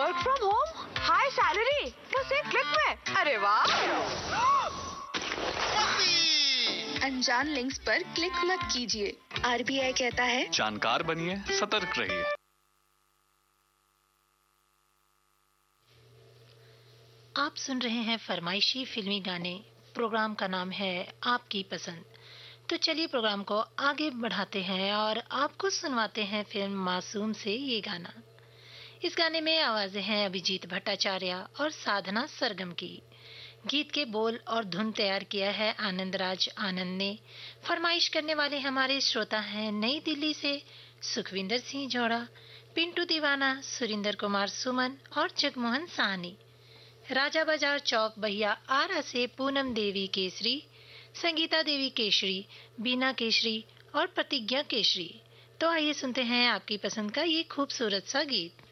Work from home, high salary, बस एक click में। अरे वाह! अनजान लिंक्स पर क्लिक मत कीजिए। आरबीआई कहता है, जानकार बनिए, सतर्क रहिए। आप सुन रहे हैं फरमाइशी फिल्मी गाने। प्रोग्राम का नाम है आपकी पसंद। तो चलिए प्रोग्राम को आगे बढ़ाते हैं और आपको सुनवाते हैं फिल्म मासूम से ये गाना। इस गाने में आवाजें हैं अभिजीत भट्टाचार्य और साधना सरगम की। गीत के बोल और धुन तैयार किया है आनंद राज आनंद ने। फरमाइश करने वाले हमारे श्रोता हैं नई दिल्ली से सुखविंदर सिंह जोड़ा, पिंटू दीवाना, सुरिंदर कुमार सुमन और जगमोहन साहनी। राजा बाजार चौक बहिया आरा से पूनम देवी केसरी, संगीता देवी केशरी, बीना केशरी और प्रतिज्ञा केशरी। तो आइए सुनते हैं आपकी पसंद का ये खूबसूरत सा गीत।